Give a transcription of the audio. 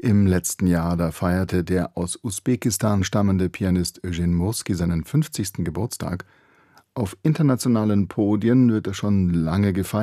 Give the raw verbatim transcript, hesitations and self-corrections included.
Im letzten Jahr, da feierte der aus Usbekistan stammende Pianist Eugen Murski seinen fünfzigsten Geburtstag. Auf internationalen Podien wird er schon lange gefeiert